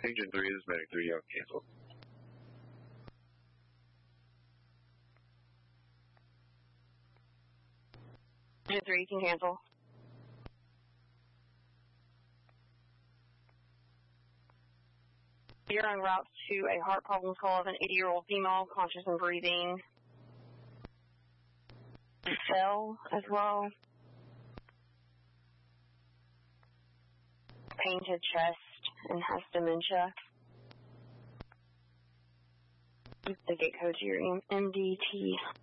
Engine 3, this is Medic 3, y'all cancel. Engine 3, you can cancel. You're en route to a heart problem call of an 80-year-old female, conscious and breathing. Fell as well. Painted chest and has dementia. The gate code to your MDT.